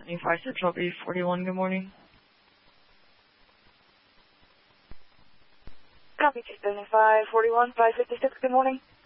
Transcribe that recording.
75 Central B41, good morning. Copy 275, 41, 556, good morning.